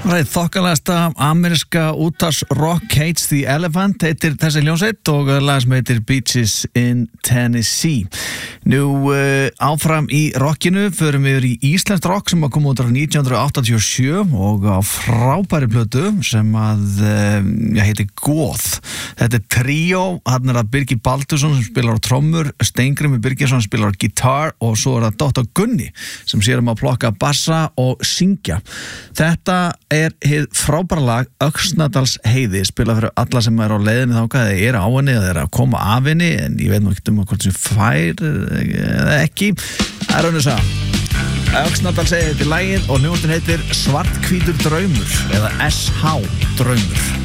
Ræð þokkalegasta ameríska útars rock Cage the Elephant heitir þessi hljómsveit og lag sem heitir Beaches in Tennessee. Nú áfram í rockinu förum við í íslenskt rock sem kom út á 1987 og á frábæri plötu sem að heitir Goð. Þetta tríó, hann það Birgir Baldursson sem spilar á trommur, Steingrímur Birgisson sem spilar á gitar og svo það Dr. Gunni sem sér að plokka bassa og syngja. Þetta hið frábæra lag Öxnadals heiði, spila fyrir alla sem á leiðinni þangað eða á henni eða að koma af henni, en ég veit nú ekki hvort sem fær eða ekki. Það önnur saga. Öxnadals heiði heitir lagið og hljómsveitin heitir Svarthvítur draumur eða SH draumur.